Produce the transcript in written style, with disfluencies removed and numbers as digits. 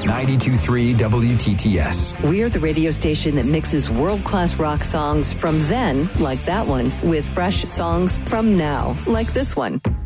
92.3 WTTS. We're the radio station that mixes world-class rock songs from then, like that one, with fresh songs from now, like this one.